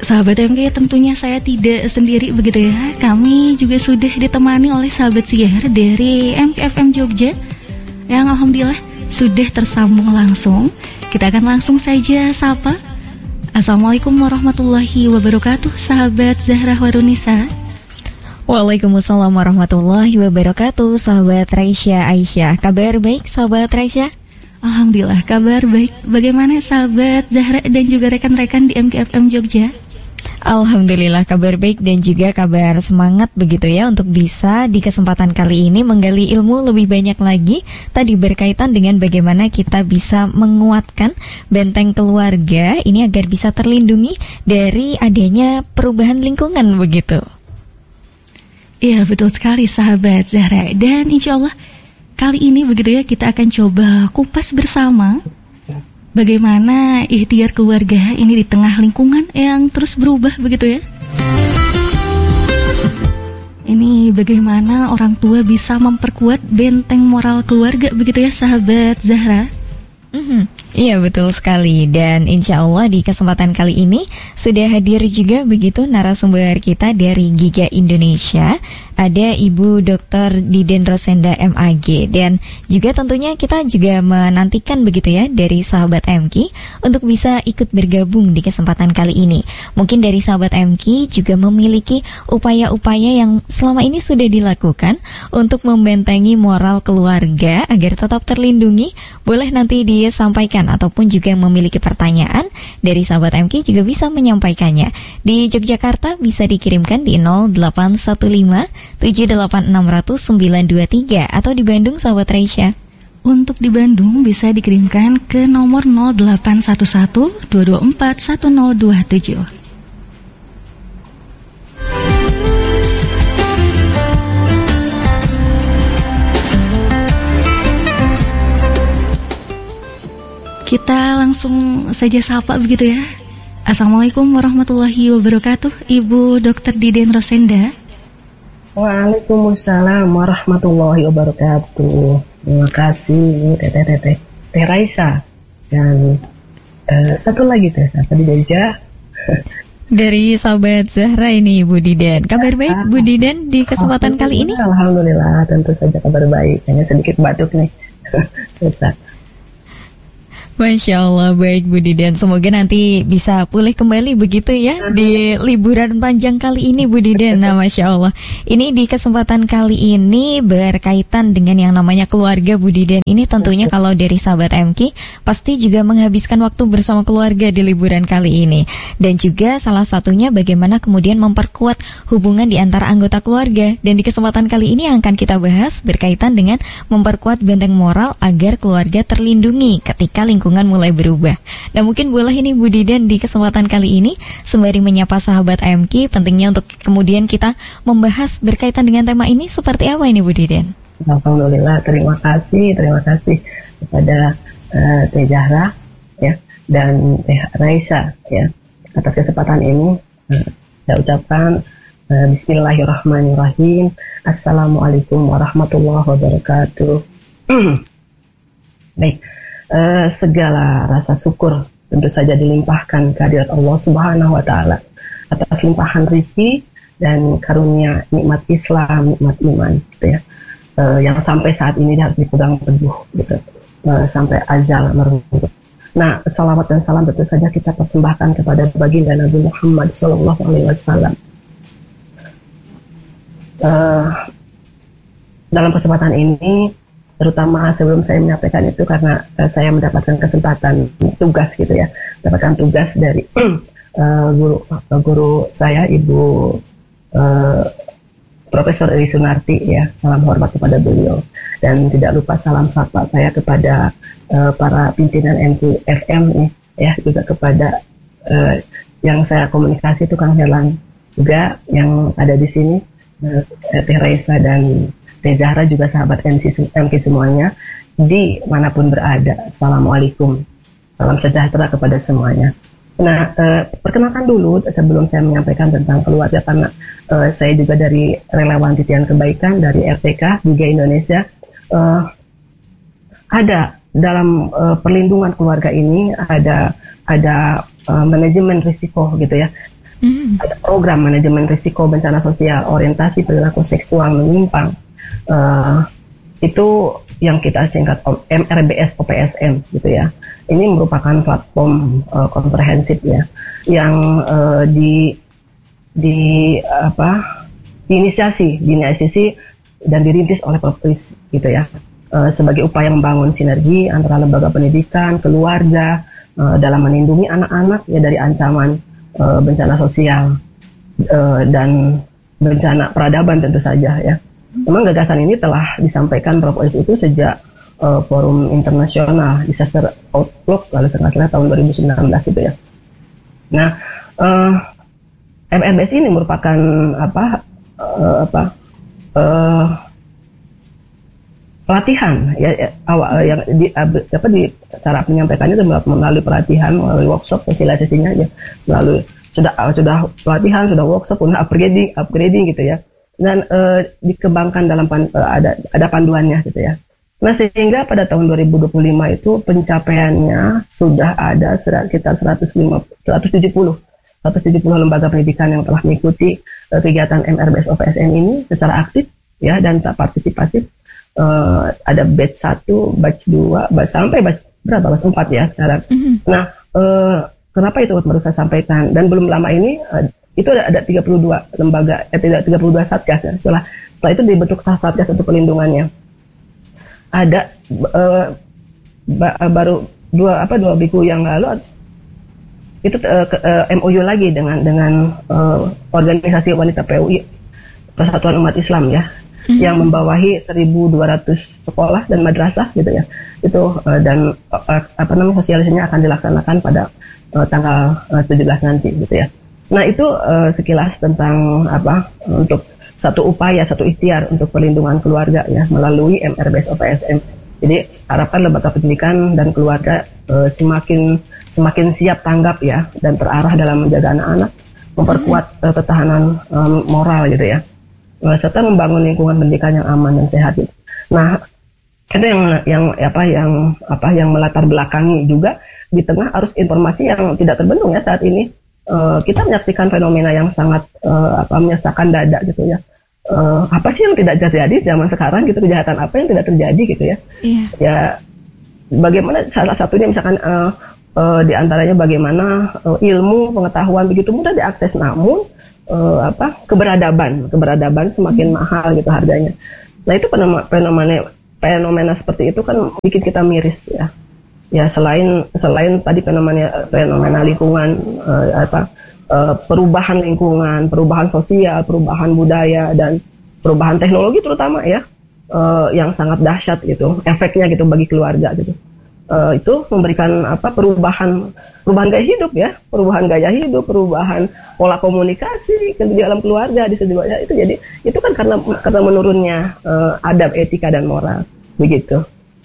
Sahabat MK, tentunya saya tidak sendiri begitu ya. Kami juga sudah ditemani oleh sahabat siar dari MKFM Jogja yang alhamdulillah sudah tersambung langsung. Kita akan langsung saja sapa. Assalamualaikum warahmatullahi wabarakatuh, sahabat Zahra Warunisa. Waalaikumsalam warahmatullahi wabarakatuh, sahabat Raisya Aisyah. Kabar baik, sahabat Raisya? Alhamdulillah, kabar baik. Bagaimana sahabat Zahra dan juga rekan-rekan di MKFM Jogja? Alhamdulillah kabar baik dan juga kabar semangat begitu ya, untuk bisa di kesempatan kali ini menggali ilmu lebih banyak lagi. Tadi berkaitan dengan bagaimana kita bisa menguatkan benteng keluarga ini agar bisa terlindungi dari adanya perubahan lingkungan begitu. Iya, betul sekali sahabat Zahra. Dan insya Allah kali ini begitu ya, kita akan coba kupas bersama bagaimana ikhtiar keluarga ini di tengah lingkungan yang terus berubah begitu ya. Ini bagaimana orang tua bisa memperkuat benteng moral keluarga begitu ya sahabat Zahra. Iya betul sekali. Dan insya Allah di kesempatan kali ini sudah hadir juga begitu narasumber kita dari Giga Indonesia. Ada Ibu Dr. Diden Rosenda MAG. Dan juga tentunya kita juga menantikan begitu ya dari sahabat MK untuk bisa ikut bergabung di kesempatan kali ini. Mungkin dari sahabat MK juga memiliki upaya-upaya yang selama ini sudah dilakukan untuk membentengi moral keluarga agar tetap terlindungi. Boleh nanti disampaikan, ataupun juga memiliki pertanyaan dari sahabat MK juga bisa menyampaikannya. Di Yogyakarta bisa dikirimkan di 0815 78600 923, atau di Bandung sahabat Raisya. Untuk di Bandung bisa dikirimkan ke nomor 0811 224 1027. Kita langsung saja sapa begitu ya. Assalamualaikum warahmatullahi wabarakatuh, Ibu Dr. Diden Rosenda. Waalaikumsalam warahmatullahi wabarakatuh. Terima kasih Teh Raisa. Dan satu lagi tadi Deja. Dari sahabat Zahra ini Bu Diden. Kabar baik Bu Diden di kesempatan kali ini? Alhamdulillah, tentu saja kabar baik. Hanya sedikit batuk nih. Masya Allah, baik Bu Diden. Semoga nanti bisa pulih kembali begitu ya di liburan panjang kali ini Bu Diden. Nah Masya Allah, ini di kesempatan kali ini berkaitan dengan yang namanya keluarga Bu Diden. Ini tentunya kalau dari sahabat MK pasti juga menghabiskan waktu bersama keluarga di liburan kali ini. Dan juga salah satunya bagaimana kemudian memperkuat hubungan di antara anggota keluarga. Dan di kesempatan kali ini yang akan kita bahas berkaitan dengan memperkuat benteng moral agar keluarga terlindungi ketika lingkungan mulai berubah. Nah mungkin boleh ini Bu Diden di kesempatan kali ini sembari menyapa sahabat MK, pentingnya untuk kemudian kita membahas berkaitan dengan tema ini seperti apa ini Bu Diden? Alhamdulillah, terima kasih kepada Teh Zahra ya dan Teh Raisa ya atas kesempatan ini. Saya ucapkan Bismillahirrahmanirrahim. Assalamualaikum warahmatullahi wabarakatuh. Baik. Segala rasa syukur tentu saja dilimpahkan kehadirat Allah Subhanahu wa Ta'ala atas limpahan rizki dan karunia nikmat Islam, nikmat iman, gitu ya, yang sampai saat ini harus dipegang teguh, gitu, sampai ajal merenggut. Nah, salawat dan salam tentu saja kita persembahkan kepada baginda Nabi Muhammad SAW. Dalam kesempatan ini, terutama sebelum saya menyampaikan itu karena saya mendapatkan kesempatan tugas gitu ya, mendapatkan tugas dari guru saya Ibu Profesor Eri Sunarti ya, salam hormat kepada beliau, dan tidak lupa salam sapa saya kepada para pimpinan MKFM nih ya, juga kepada yang saya komunikasi itu Kang Herlan juga yang ada di sini, Teh Raisa dan Teh Zahra, juga sahabat MK semuanya di manapun berada. Assalamualaikum, salam sejahtera kepada semuanya. Nah, perkenalkan dulu sebelum saya menyampaikan tentang keluarga, karena saya juga dari relawan titian kebaikan dari RTK Giga Indonesia. Ada dalam perlindungan keluarga ini ada manajemen risiko gitu ya. Ada program manajemen risiko bencana sosial, orientasi perilaku seksual menyimpang. Itu yang kita singkat MRBS OPSM gitu ya. Ini merupakan platform komprehensif ya, yang diinisiasi dan dirintis oleh Propris gitu ya, sebagai upaya membangun sinergi antara lembaga pendidikan, keluarga dalam melindungi anak-anak ya dari ancaman bencana sosial dan bencana peradaban tentu saja ya. Memang gagasan ini telah disampaikan Propris itu sejak Forum Internasional Disaster Outlook kalau nggak salah tahun 2019 gitu ya. Nah, MRBS ini merupakan pelatihan ya awal yang di cara menyampaikannya itu melalui pelatihan, melalui workshop sosialisasinya ya, melalui sudah pelatihan, sudah workshop, kemudian upgrading gitu ya, dan dikembangkan dalam ada panduannya gitu ya. Nah, sehingga pada tahun 2025 itu pencapaiannya sudah ada sekitar 170 lembaga pendidikan yang telah mengikuti kegiatan MRBS OPSM ini secara aktif ya dan tak partisipatif. Ada batch 1, batch 2, sampai batch 4 ya sekarang. Nah, kenapa itu baru saya sampaikan, dan belum lama ini itu ada 32 lembaga, 32 satgas ya. Setelah itu dibentuk satgas untuk pelindungannya. Ada baru dua minggu yang lalu itu MOU lagi dengan organisasi wanita PUI, Persatuan Umat Islam ya, yang membawahi 1.200 sekolah dan madrasah gitu ya. Itu dan sosialisasinya akan dilaksanakan pada tanggal 17 nanti gitu ya. Nah, itu sekilas tentang untuk satu upaya, satu ikhtiar untuk perlindungan keluarga ya melalui MRBS OPSM. Jadi harapan lembaga pendidikan dan keluarga semakin siap tanggap ya dan terarah dalam menjaga anak-anak, memperkuat ketahanan moral gitu ya, serta membangun lingkungan pendidikan yang aman dan sehat gitu. Nah, itu yang melatar belakangi juga di tengah arus informasi yang tidak terbendung ya saat ini. Kita menyaksikan fenomena yang sangat menyesakan dada gitu ya. Apa sih yang tidak terjadi zaman sekarang gitu, kejahatan apa yang tidak terjadi gitu ya. Ya bagaimana salah satunya misalkan di antaranya bagaimana ilmu pengetahuan begitu mudah diakses, namun keberadaban semakin mahal gitu harganya. Nah, itu fenomena seperti itu kan bikin kita miris ya. Ya selain tadi fenomena lingkungan, perubahan lingkungan, perubahan sosial, perubahan budaya dan perubahan teknologi terutama ya, yang sangat dahsyat gitu efeknya gitu bagi keluarga gitu. Itu memberikan perubahan gaya hidup ya, perubahan pola komunikasi di dalam keluarga di seduanya itu. Jadi itu kan karena menurunnya adab, etika dan moral begitu.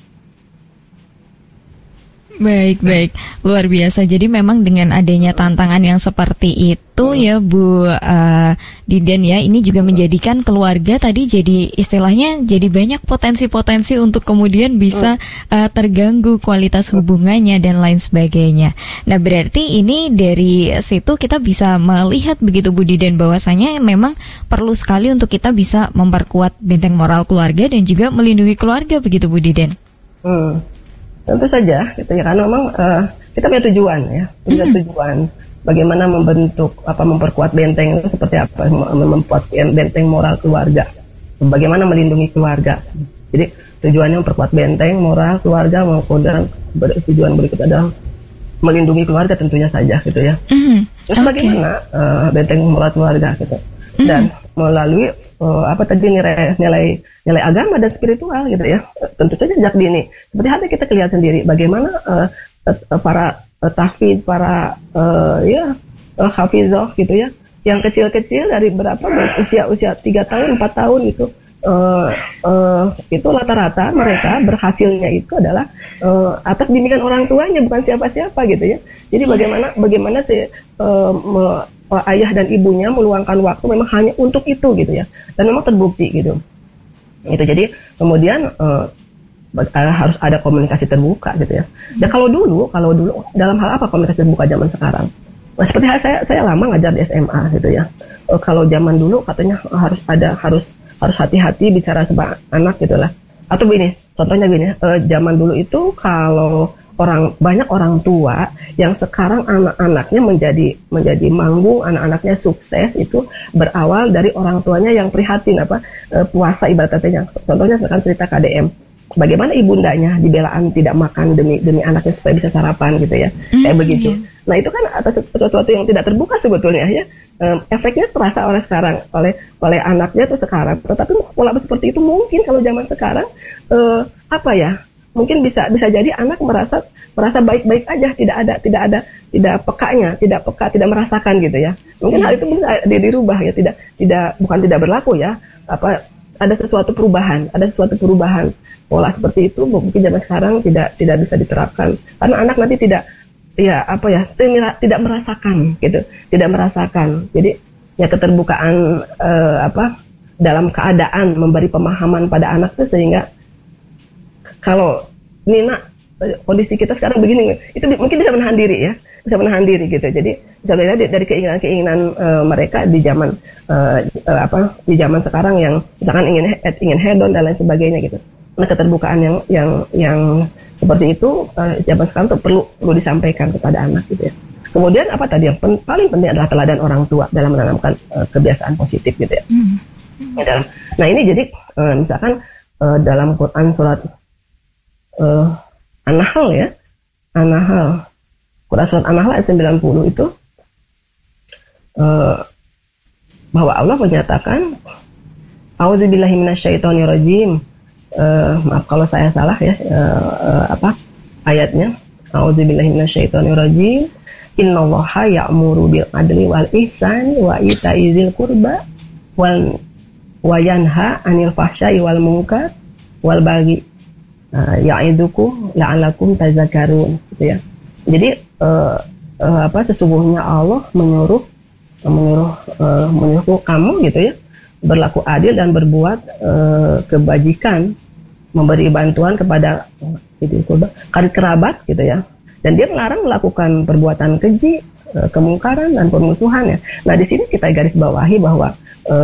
Baik, luar biasa. Jadi memang dengan adanya tantangan yang seperti itu ya Bu Diden ya, ini juga menjadikan keluarga tadi jadi istilahnya jadi banyak potensi-potensi untuk kemudian bisa terganggu kualitas hubungannya dan lain sebagainya. Nah, berarti ini dari situ kita bisa melihat begitu Bu Diden bahwasanya memang perlu sekali untuk kita bisa memperkuat benteng moral keluarga dan juga melindungi keluarga begitu Bu Diden. Tentu saja, gitu ya, karena memang kita punya tujuan ya, tujuan bagaimana memperkuat benteng itu seperti apa, memperkuat benteng moral keluarga, bagaimana melindungi keluarga. Jadi tujuannya memperkuat benteng moral keluarga, maupun tujuan berikut adalah melindungi keluarga tentunya saja, gitu ya. Terus bagaimana benteng moral keluarga, gitu, dan melalui nilai agama dan spiritual gitu ya, tentu saja sejak dini. Seperti hati kita lihat sendiri bagaimana para tahfidz, para hafizah gitu ya, yang kecil-kecil dari usia 3 tahun 4 tahun itu rata-rata mereka berhasilnya itu adalah atas bimbingan orang tuanya, bukan siapa-siapa gitu ya. Jadi bagaimana ayah dan ibunya meluangkan waktu memang hanya untuk itu gitu ya, dan memang terbukti gitu. Itu jadi kemudian harus ada komunikasi terbuka gitu ya. Dan kalau dulu dalam hal apa komunikasi terbuka zaman sekarang? Seperti saya lama ngajar di SMA gitu ya. Kalau zaman dulu katanya harus hati-hati bicara sama anak gitulah. Atau begini, contohnya gini, zaman dulu itu kalau banyak orang tua yang sekarang anak-anaknya menjadi manggung, anak-anaknya sukses, itu berawal dari orang tuanya yang prihatin puasa ibaratnya. Contohnya misalkan cerita KDM. Bagaimana ibundanya dibelaan tidak makan demi anaknya supaya bisa sarapan gitu ya, kayak begitu. Iya. Nah itu kan atas sesuatu yang tidak terbuka sebetulnya ya. Efeknya terasa oleh anaknya tuh sekarang. Tetapi pola seperti itu mungkin kalau zaman sekarang mungkin bisa jadi anak merasa baik-baik aja, tidak peka, tidak merasakan gitu ya. Mungkin hal itu bisa dirubah ya, bukan tidak berlaku ya. Ada sesuatu perubahan pola seperti itu mungkin zaman sekarang tidak bisa diterapkan karena anak nanti tidak merasakan gitu, tidak merasakan. Jadi ya keterbukaan dalam keadaan memberi pemahaman pada anak itu sehingga kalau Nina kondisi kita sekarang begini, itu mungkin bisa menahan diri gitu. Jadi misalnya dari keinginan mereka di zaman di zaman sekarang yang misalkan ingin hedon dan lain sebagainya gitu. Nah keterbukaan yang seperti itu zaman sekarang tuh perlu disampaikan kepada anak gitu ya. Kemudian yang paling penting adalah teladan orang tua dalam menanamkan kebiasaan positif gitu ya. Nah ini jadi misalkan dalam Quran surat An-Nahl ya, Quran surat An-Nahl ayat 90 itu bahwa Allah menyatakan A'udzubillahi minasyaitonirrajim. Maaf kalau saya salah ya, ayatnya. A'udzubillahi minasyaitonirrajim. Innallaha ya'muru bil adli wal ihsani wa ita'i dzil qurba wa yanha 'anil fahsya'i wal munkar wal baghi ya'idukum la'alakum tazakkarun gitu ya. Jadi sesungguhnya Allah menyuruh kamu gitu ya berlaku adil dan berbuat kebajikan, memberi bantuan kepada karib kerabat gitu ya. Dan dia melarang melakukan perbuatan keji, kemungkaran dan permusuhan ya. Nah di sini kita garis bawahi bahwa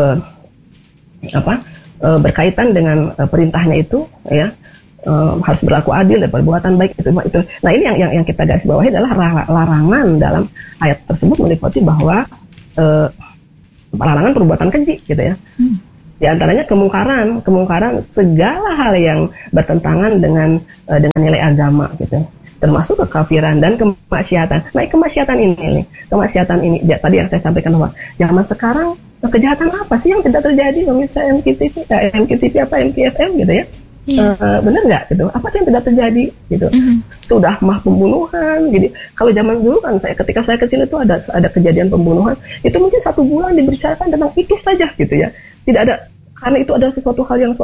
berkaitan dengan perintahnya itu ya. Harus berlaku adil dan perbuatan baik itu. Nah ini yang kita garis bawahi adalah larangan dalam ayat tersebut meliputi bahwa larangan perbuatan keji gitu ya. Di antaranya kemungkaran segala hal yang bertentangan dengan nilai agama gitu. Termasuk kekafiran dan kemaksiatan. Nah kemaksiatan ini tadi yang saya sampaikan bahwa zaman sekarang kejahatan apa sih yang tidak terjadi misalnya MKFM gitu ya. Benar nggak gitu? Apa sih yang tidak terjadi gitu? Sudah mah pembunuhan. Jadi kalau zaman dulu kan ketika saya kecil itu ada kejadian pembunuhan, itu mungkin 1 bulan dibicarakan tentang itu saja gitu ya. Tidak ada, karena itu adalah sesuatu hal yang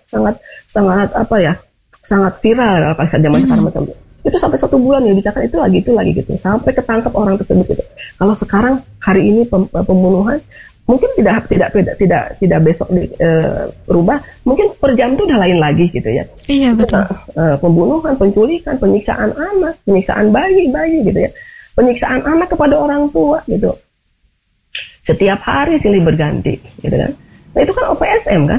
sangat viral kalau zaman sekarang macam itu. Itu sampai 1 bulan ya bicarakan itu lagi gitu, sampai ketangkap orang tersebut gitu. Kalau sekarang hari ini pembunuhan mungkin tidak besok berubah, mungkin per jam itu udah lain lagi gitu ya. Iya betul. Pembunuhan, penculikan, penyiksaan anak, penyiksaan bayi gitu ya, penyiksaan anak kepada orang tua gitu. Setiap hari silih berganti gitu kan. Nah itu kan OPSM kan,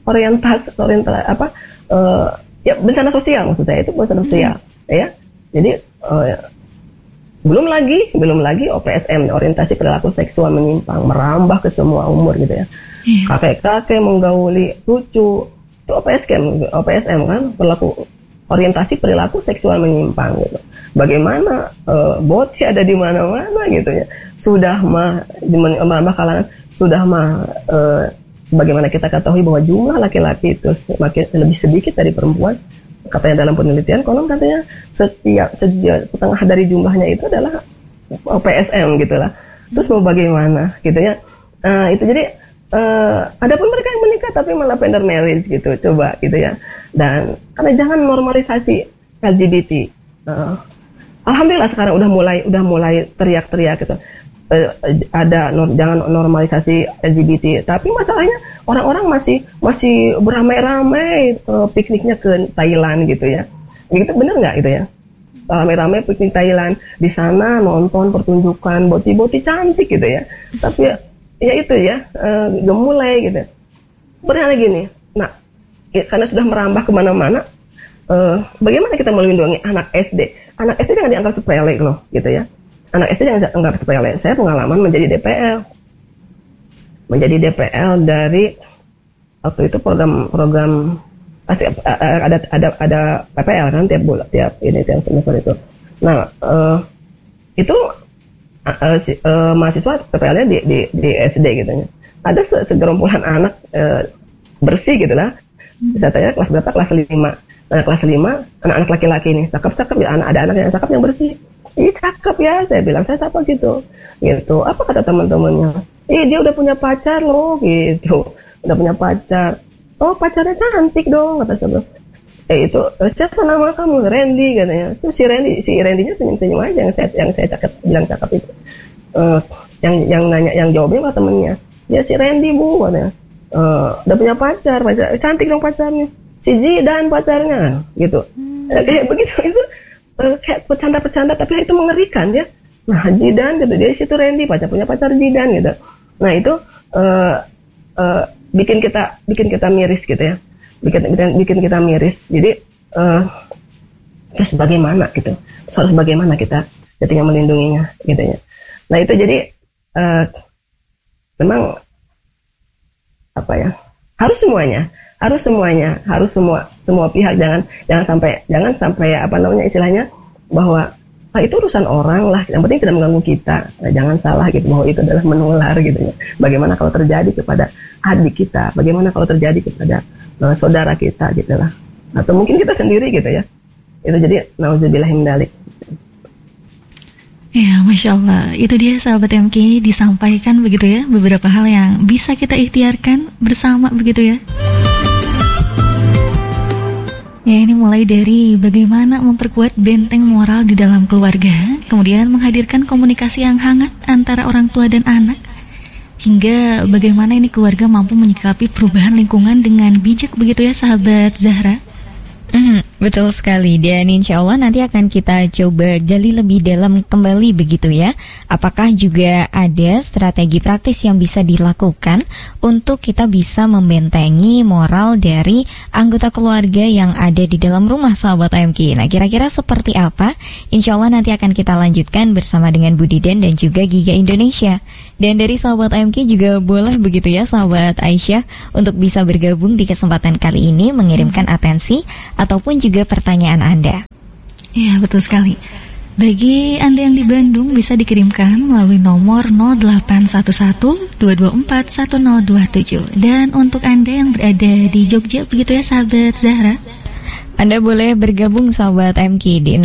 bencana sosial maksud saya itu bencana sosial ya. Jadi belum lagi OPSM, orientasi perilaku seksual menyimpang, merambah ke semua umur gitu ya. Kakek-kakek menggauli cucu, itu OPSM kan, orientasi perilaku seksual menyimpang gitu. Bagaimana boti ada di mana-mana gitu ya. Sudah merambah kalangan, sebagaimana kita ketahui bahwa jumlah laki-laki itu semakin lebih sedikit dari perempuan. Katanya dalam penelitian konon katanya setengah dari jumlahnya itu adalah OPSM gitulah. Terus mau bagaimana gitu ya. Itu jadi adapun mereka yang menikah tapi malah gender marriage gitu, coba gitu ya. Dan karena jangan normalisasi LGBT. Alhamdulillah sekarang udah mulai teriak-teriak gitu. Jangan normalisasi LGBT, tapi masalahnya orang-orang masih beramai-ramai pikniknya ke Thailand gitu ya. Gitu bener nggak gitu ya? rame-rame piknik Thailand, di sana nonton pertunjukan boti-boti cantik gitu ya. Tapi ya itu ya, gemulai gitu. Pertanyaan gini, nah karena sudah merambah kemana-mana, bagaimana kita melindungi anak SD? Anak SD jangan dianggap sepele loh, gitu ya. Anak SD jangan dianggap sepele. Saya pengalaman menjadi DPL dari waktu itu program ada PPL kan tiap semester itu. Nah itu mahasiswa PPL-nya di SD gitu ya. Ada segerombolan anak bersih gitu lah. Saya tanya kelas berapa? Kelas 5. Kelas 5 anak-anak laki-laki nih cakep ya, ada anak yang cakep yang bersih. Ih cakep ya, saya bilang, saya cakep gitu. Apa kata teman-temannya? Dia udah punya pacar loh gitu. Udah punya pacar. Oh pacarnya cantik dong kata saya. Itu siapa nama kamu? Randy katanya. Itu si Randy-nya senyum-senyum aja yang saya cakep, bilang cakep itu. Yang jawabnya kata temennya. Ya si Randy bu katanya. Udah punya pacar cantik dong pacarnya. Si Zidan pacarnya gitu. Kayak begitu itu kayak bercanda-bercanda tapi itu mengerikan ya. Nah Zidan gitu, dia situ Randy punya pacar Zidan gitu. Nah itu bikin kita miris gitu ya, bikin kita miris. Jadi terus bagaimana gitu, harus bagaimana kita ketika melindunginya gitu ya. Nah itu jadi memang apa ya, harus semua pihak, jangan sampai apa namanya istilahnya bahwa itu urusan orang lah, yang penting tidak mengganggu kita. Nah, jangan salah gitu bahwa itu adalah menular gitu ya. Bagaimana kalau terjadi kepada adik kita, bagaimana kalau terjadi kepada saudara kita gitu lah, atau mungkin kita sendiri gitu ya. Itu jadi nauzubillah min dzalik. Ya, Masya Allah, itu dia sahabat MK, disampaikan begitu ya, beberapa hal yang bisa kita ikhtiarkan bersama begitu ya. Ya, ini mulai dari bagaimana memperkuat benteng moral di dalam keluarga, kemudian menghadirkan komunikasi yang hangat antara orang tua dan anak, hingga bagaimana ini keluarga mampu menyikapi perubahan lingkungan dengan bijak begitu ya sahabat Zahra. Betul sekali, dan insya Allah nanti akan kita coba gali lebih dalam kembali begitu ya. Apakah juga ada strategi praktis yang bisa dilakukan untuk kita bisa membentengi moral dari anggota keluarga yang ada di dalam rumah sahabat AMK. Nah kira-kira seperti apa? Insya Allah nanti akan kita lanjutkan bersama dengan Bu Diden dan juga Giga Indonesia. Dan dari sahabat AMK juga boleh begitu ya sahabat Aisyah untuk bisa bergabung di kesempatan kali ini, mengirimkan atensi ataupun juga pertanyaan Anda. Iya betul sekali. Bagi Anda yang di Bandung bisa dikirimkan melalui nomor 0811-224-1027. Dan untuk Anda yang berada di Jogja begitu ya sahabat Zahra, Anda boleh bergabung sahabat MK di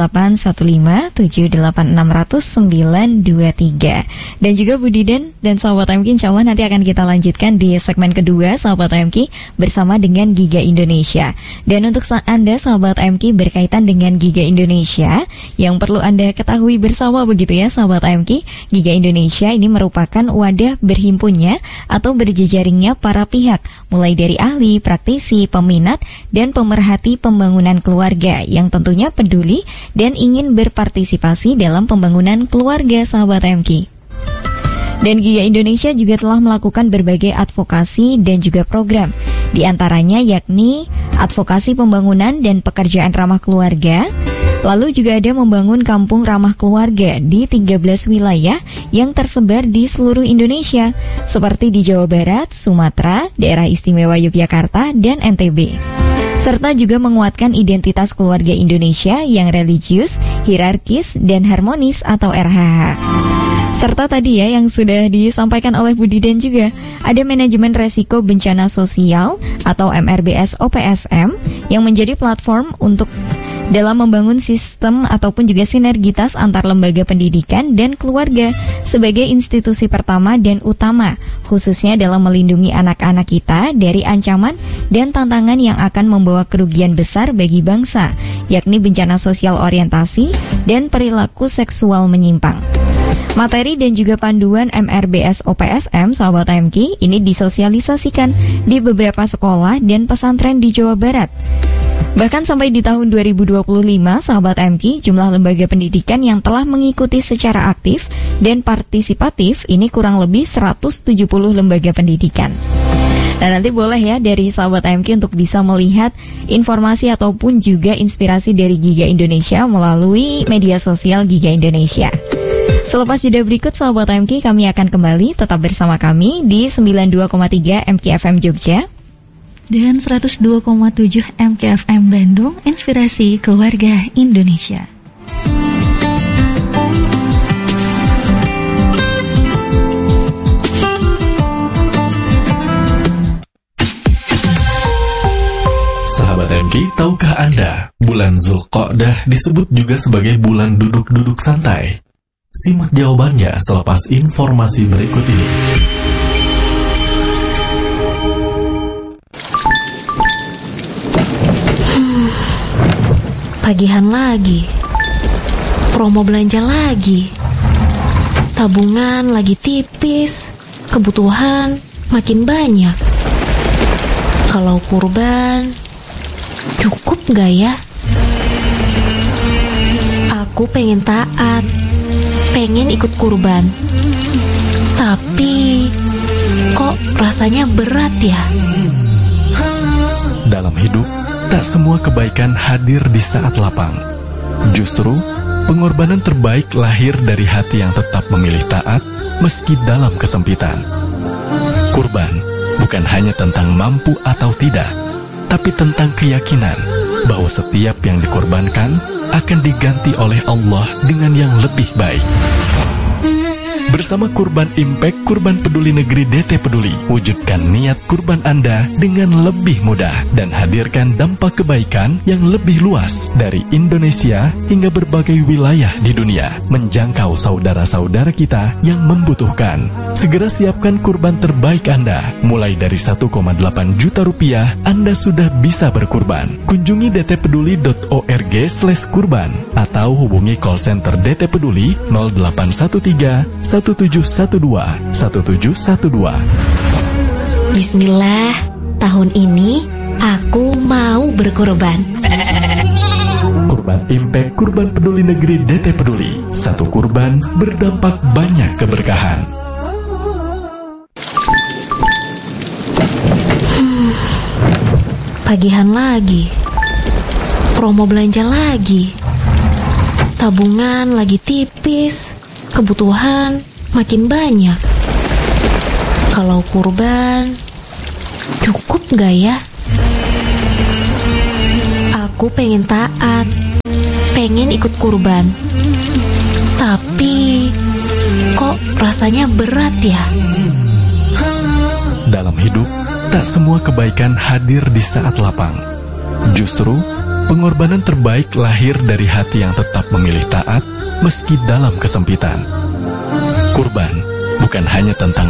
0815786923. Dan juga Bu Diden dan sahabat MK insya Allah nanti akan kita lanjutkan di segmen kedua sahabat MK bersama dengan Giga Indonesia. Dan untuk Anda sahabat MK berkaitan dengan Giga Indonesia, yang perlu Anda ketahui bersama begitu ya sahabat MK, Giga Indonesia ini merupakan wadah berhimpunnya atau berjejaringnya para pihak, mulai dari ahli, praktisi, peminat, dan pemerhati pembangunan keluarga yang tentunya peduli dan ingin berpartisipasi dalam pembangunan keluarga sahabat MK. Dan Giga Indonesia juga telah melakukan berbagai advokasi dan juga program, di antaranya yakni advokasi pembangunan dan pekerjaan ramah keluarga. Lalu juga ada membangun kampung ramah keluarga di 13 wilayah yang tersebar di seluruh Indonesia, seperti di Jawa Barat, Sumatera, Daerah Istimewa Yogyakarta, dan NTB. Serta juga menguatkan identitas keluarga Indonesia yang religius, hierarkis, dan harmonis atau RHH. Serta tadi ya yang sudah disampaikan oleh Bu Diden juga, ada manajemen resiko bencana sosial atau MRBS OPSM yang menjadi platform untuk dalam membangun sistem ataupun juga sinergitas antar lembaga pendidikan dan keluarga sebagai institusi pertama dan utama, khususnya dalam melindungi anak-anak kita dari ancaman dan tantangan yang akan membawa kerugian besar bagi bangsa, yakni bencana sosial orientasi dan perilaku seksual menyimpang. Materi dan juga panduan MRBS OPSM sahabat AMK ini disosialisasikan di beberapa sekolah dan pesantren di Jawa Barat. Bahkan sampai di tahun 2025, sahabat MK, jumlah lembaga pendidikan yang telah mengikuti secara aktif dan partisipatif ini kurang lebih 170 lembaga pendidikan. Nah, nanti boleh ya dari sahabat MK untuk bisa melihat informasi ataupun juga inspirasi dari Giga Indonesia melalui media sosial Giga Indonesia. Selepas jeda berikut, sahabat MK, kami akan kembali tetap bersama kami di 92,3 MK FM Jogja dan 102,7 MKFM Bandung, inspirasi keluarga Indonesia. Sahabat MK, tahukah Anda, bulan Zulqa'dah disebut juga sebagai bulan duduk-duduk santai? Simak jawabannya selepas informasi berikut ini. Tagihan lagi, promo belanja lagi, tabungan lagi tipis, kebutuhan makin banyak. Kalau kurban, cukup gak ya? Aku pengen taat, pengen ikut kurban, tapi kok rasanya berat ya? Dalam hidup, tak semua kebaikan hadir di saat lapang. Justru, pengorbanan terbaik lahir dari hati yang tetap memilih taat meski dalam kesempitan. Kurban bukan hanya tentang mampu atau tidak, tapi tentang keyakinan bahwa setiap yang dikorbankan akan diganti oleh Allah dengan yang lebih baik. Bersama Kurban Impact, Kurban Peduli Negeri DT Peduli, wujudkan niat kurban Anda dengan lebih mudah dan hadirkan dampak kebaikan yang lebih luas dari Indonesia hingga berbagai wilayah di dunia, menjangkau saudara-saudara kita yang membutuhkan. Segera siapkan kurban terbaik Anda. Mulai dari 1,8 juta rupiah, Anda sudah bisa berkurban. Kunjungi dtpeduli.org/kurban atau hubungi call center DT Peduli 0813 1712. Bismillah, tahun ini aku mau berkorban. Kurban Impact, Kurban Peduli Negeri DT Peduli. Satu kurban berdampak banyak keberkahan. Tagihan lagi, promo belanja lagi, tabungan lagi tipis, kebutuhan makin banyak. Kalau kurban, cukup gak ya? Aku pengen taat, pengen ikut kurban, tapi kok rasanya berat ya? Dalam hidup, tak semua kebaikan hadir di saat lapang. Justru, pengorbanan terbaik lahir dari hati yang tetap memilih taat meski dalam kesempitan. Kurban bukan hanya tentang